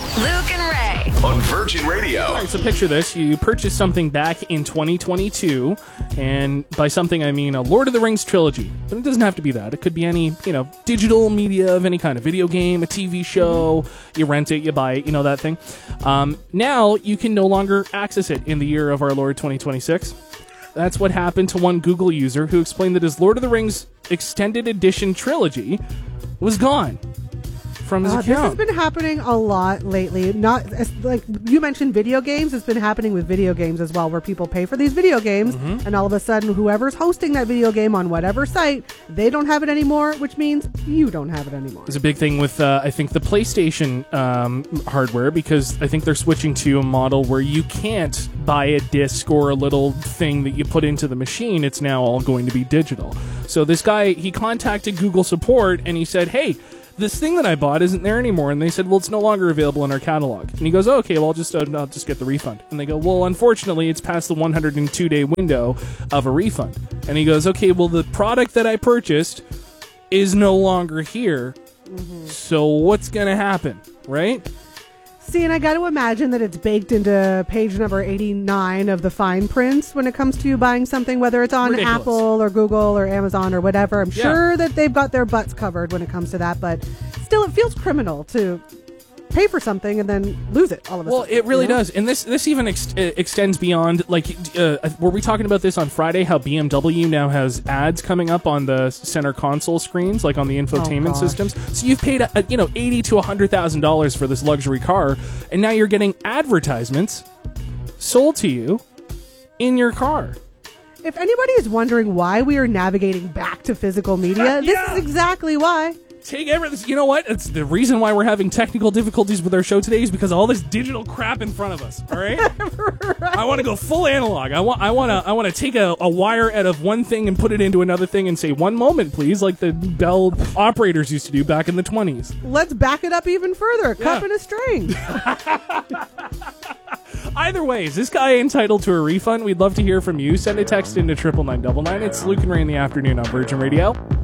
Luke and Ray. On Virgin Radio. All right, so picture this. You purchased something back in 2022, and by something I mean a Lord of the Rings trilogy. But it doesn't have to be that. It could be any, digital media of any kind, of video game, a TV show. You rent it, you buy it, that thing. Now you can no longer access it in the year of our Lord 2026. That's what happened to one Google user who explained that his Lord of the Rings Extended Edition trilogy was gone from his account. This has been happening a lot lately. Not like you mentioned video games. It's been happening with video games as well, where people pay for these video games, and all of a sudden, whoever's hosting that video game on whatever site, they don't have it anymore, which means you don't have it anymore. There's a big thing with, I think, the PlayStation hardware, because I think they're switching to a model where you can't buy a disc or a little thing that you put into the machine. It's now all going to be digital. So this guy, he contacted Google support, and he said, hey, this thing that I bought isn't there anymore. And they said, well, it's no longer available in our catalog. And he goes, oh, okay, well, I'll just get the refund. And they go, well, unfortunately, it's past the 102-day window of a refund. And he goes, okay, well, the product that I purchased is no longer here. So what's going to happen, right? See, and I got to imagine that it's baked into page number 89 of the fine prints when it comes to you buying something, whether it's on Ridiculous. Apple or Google or Amazon or whatever. I'm sure that they've got their butts covered when it comes to that, but still, it feels criminal to pay for something and then lose it all of a sudden. Well, it really does. And this even extends beyond, were we talking about this on Friday, how BMW now has ads coming up on the center console screens, like on the infotainment systems? So you've paid, $80,000 to $100,000 for this luxury car, and now you're getting advertisements sold to you in your car. If anybody is wondering why we are navigating back to physical media, this is exactly why. Take everything. You know what? It's the reason why we're having technical difficulties with our show today is because of all this digital crap in front of us. All right. Right. I want to go full analog. I want to take a wire out of one thing and put it into another thing and say, one moment, please, like the Bell operators used to do back in the 1920s. Let's back it up even further. Cup and a string. Either way, is this guy entitled to a refund? We'd love to hear from you. Send a text into 99999. It's Luke and Ray in the afternoon on Virgin Radio.